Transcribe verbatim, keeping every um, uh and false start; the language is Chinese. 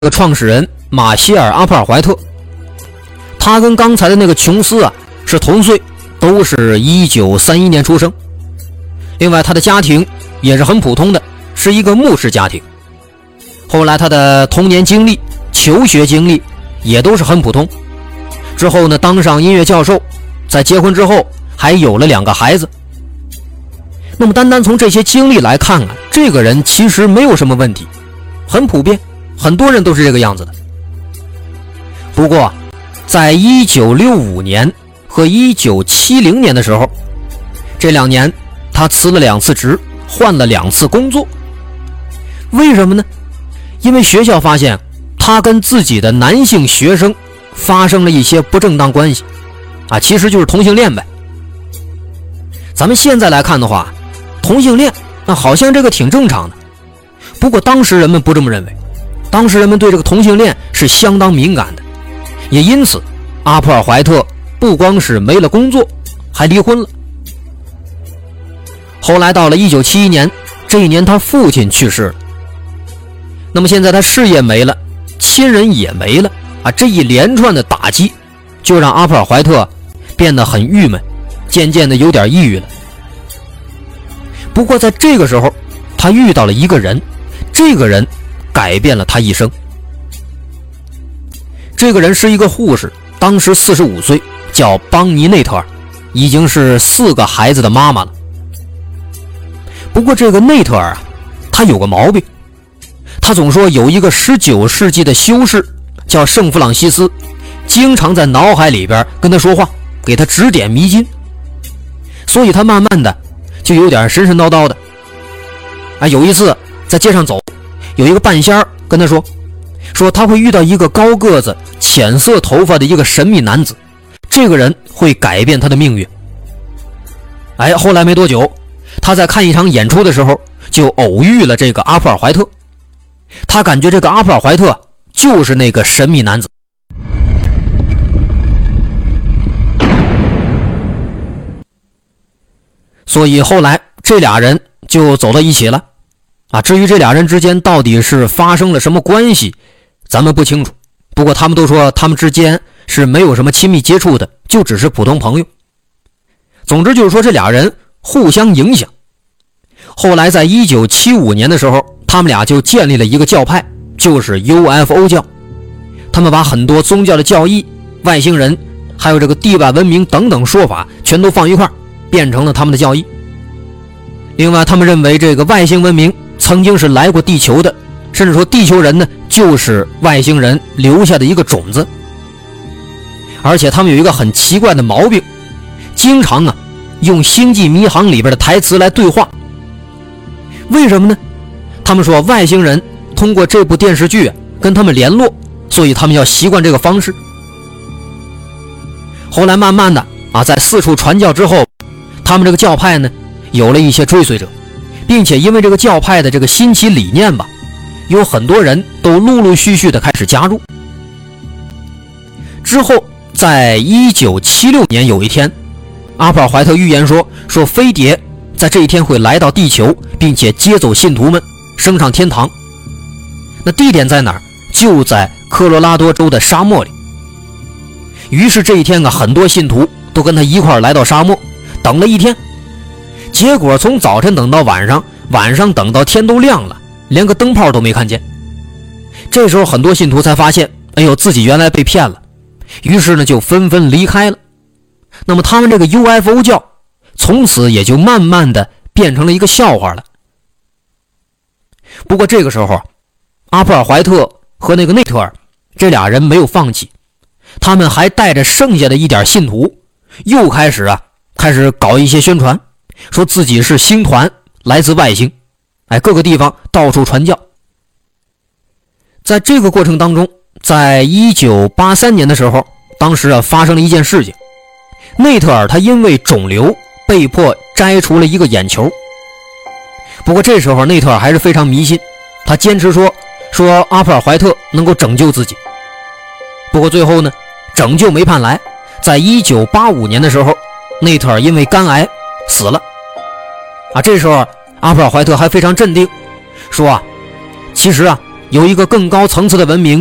这个创始人马歇尔·阿普尔怀特，他跟刚才的那个琼斯啊是同岁，都是一九三一年出生。另外他的家庭也是很普通的，是一个牧师家庭。后来他的童年经历、求学经历也都是很普通。之后呢，当上音乐教授，在结婚之后还有了两个孩子。那么单单从这些经历来看啊，这个人其实没有什么问题，很普遍，很多人都是这个样子的。不过在一九六五年和一九七零年的时候，这两年他辞了两次职，换了两次工作。为什么呢？因为学校发现他跟自己的男性学生发生了一些不正当关系啊，其实就是同性恋呗。咱们现在来看的话，同性恋那好像这个挺正常的，不过当时人们不这么认为，当时人们对这个同性恋是相当敏感的，也因此阿普尔怀特不光是没了工作，还离婚了。后来到了一九七一年，这一年他父亲去世了。那么现在他事业没了，亲人也没了啊，这一连串的打击就让阿普尔怀特变得很郁闷，渐渐的有点抑郁了。不过在这个时候他遇到了一个人，这个人改变了他一生。这个人是一个护士，当时四十五岁，叫邦尼内特尔，已经是四个孩子的妈妈了。不过这个内特尔啊，他有个毛病，他总说有一个十九世纪的修士叫圣弗朗西斯，经常在脑海里边跟他说话，给他指点迷津，所以他慢慢的就有点神神叨叨的。啊，有一次在街上走，有一个半仙儿跟他说，说他会遇到一个高个子、浅色头发的一个神秘男子，这个人会改变他的命运。哎，后来没多久，他在看一场演出的时候就偶遇了这个阿普尔怀特，他感觉这个阿普尔怀特就是那个神秘男子。所以后来这俩人就走到一起了啊。至于这俩人之间到底是发生了什么关系，咱们不清楚。不过他们都说他们之间是没有什么亲密接触的，就只是普通朋友。总之就是说这俩人互相影响。后来在一九七五年的时候，他们俩就建立了一个教派，就是 U F O 教。他们把很多宗教的教义、外星人还有这个地外文明等等说法全都放一块，变成了他们的教义。另外他们认为这个外星文明曾经是来过地球的，甚至说地球人呢就是外星人留下的一个种子。而且他们有一个很奇怪的毛病，经常啊用星际迷航里边的台词来对话。为什么呢？他们说外星人通过这部电视剧、啊、跟他们联络，所以他们要习惯这个方式。后来慢慢的啊，在四处传教之后，他们这个教派呢有了一些追随者，并且因为这个教派的这个新奇理念吧，有很多人都陆陆续续的开始加入。之后在一九七六年有一天，阿普尔怀特预言说说飞碟在这一天会来到地球，并且接走信徒们升上天堂。那地点在哪儿？就在科罗拉多州的沙漠里。于是这一天啊，很多信徒都跟他一块来到沙漠，等了一天。结果从早晨等到晚上，晚上等到天都亮了，连个灯泡都没看见。这时候很多信徒才发现，哎呦，自己原来被骗了，于是呢就纷纷离开了。那么他们这个 U F O 教从此也就慢慢的变成了一个笑话了。不过这个时候阿普尔怀特和那个内特尔这俩人没有放弃，他们还带着剩下的一点信徒又开始啊开始搞一些宣传，说自己是星团，来自外星，哎，各个地方到处传教。在这个过程当中，在一九八三年的时候，当时啊发生了一件事情，内特尔他因为肿瘤被迫摘除了一个眼球。不过这时候内特尔还是非常迷信，他坚持说说阿普尔怀特能够拯救自己。不过最后呢，拯救没盼来，在一九八五年的时候，内特尔因为肝癌死了。啊，这时候阿普尔怀特还非常镇定，说啊，其实啊有一个更高层次的文明